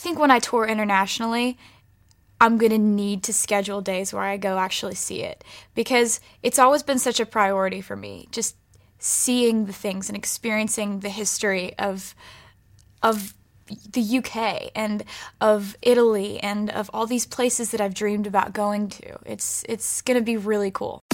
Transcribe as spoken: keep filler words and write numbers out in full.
think when I tour internationally, I'm going to need to schedule days where I go actually see it, because it's always been such a priority for me, just seeing the things and experiencing the history of of the U K and of Italy and of all these places that I've dreamed about going to. It's it's going to be really cool.